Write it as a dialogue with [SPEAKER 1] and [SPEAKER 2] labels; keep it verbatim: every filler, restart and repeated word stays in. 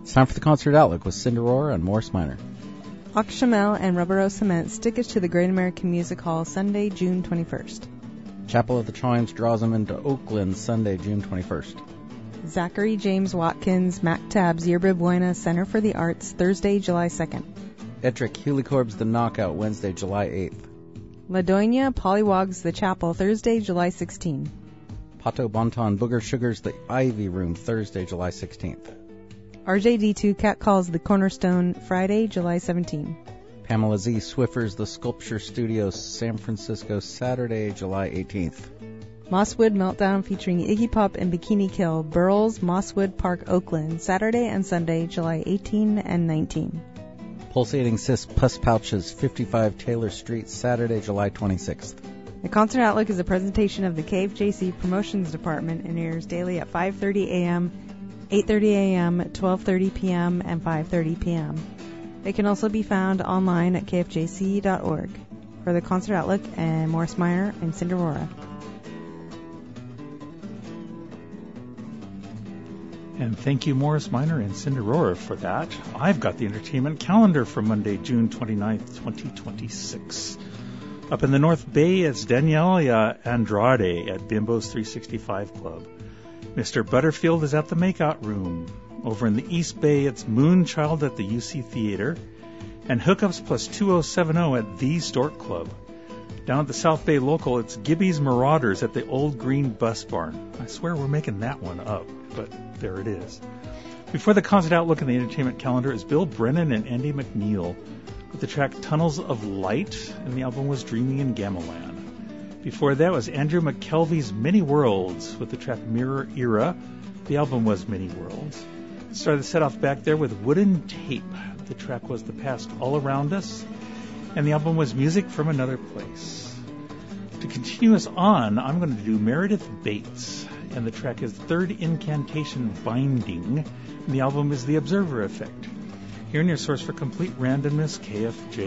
[SPEAKER 1] It's time for the Concert Outlook with Cindy Rohrer and Morris Minor.
[SPEAKER 2] Auctionmel and Rubber Rose Cement stick us to the Great American Music Hall Sunday, June twenty-first.
[SPEAKER 1] Chapel of the Chimes draws them into Oakland Sunday, June twenty-first.
[SPEAKER 2] Zachary James Watkins, Mactab's Yerba Buena Center for the Arts, Thursday, July second.
[SPEAKER 1] Ettrick Helicorb's The Knockout, Wednesday, July eighth.
[SPEAKER 2] Ladonia Pollywogs The Chapel, Thursday, July sixteenth.
[SPEAKER 1] Pato Bonton Booger Sugars The Ivy Room, Thursday, July sixteenth.
[SPEAKER 2] R J D two Cat Calls The Cornerstone, Friday, July seventeenth.
[SPEAKER 1] Pamela Z. Swiffer's The Sculpture Studios, San Francisco, Saturday, July eighteenth.
[SPEAKER 2] Mosswood Meltdown featuring Iggy Pop and Bikini Kill, Burles, Mosswood Park, Oakland, Saturday and Sunday, July eighteenth and nineteenth.
[SPEAKER 1] Pulsating Cis Pus Pouches, fifty-five Taylor Street, Saturday, July twenty-sixth.
[SPEAKER 2] The Concert Outlook is a presentation of the K F J C Promotions Department and airs daily at five thirty a.m., eight thirty a.m., twelve thirty p.m., and five thirty p.m. It can also be found online at k f j c dot org. For the Concert Outlook and Morris Minor, I'm Cindy Rohrer.
[SPEAKER 3] And thank you, Morris Minor and Cindy Rohrer, for that. I've got the entertainment calendar for Monday, June twenty-ninth, twenty twenty-six. Up in the North Bay, it's Daniela Andrade at Bimbo's three sixty-five Club. Mister Butterfield is at the Makeout Room. Over in the East Bay, it's Moonchild at the U C Theater. And Hookups plus two oh seven oh at the Stork Club. Down at the South Bay Local, it's Gibby's Marauders at the Old Green Bus Barn. I swear we're making that one up, but there it is. Before the Concert Outlook and the entertainment calendar is Bill Brennan and Andy McNeil with the track Tunnels of Light, and the album was Dreaming in Gamaland. Before that was Andrew McKelvey's Many Worlds with the track Mirror Era. The album was Many Worlds. Started the set off back there with Wooden Tape. The track was The Past All Around Us, and the album was Music from Another Place. To continue us on, I'm going to do Meredith Bates, and the track is Third Incantation Binding, and the album is The Observer Effect. Here in your source for complete randomness, K F J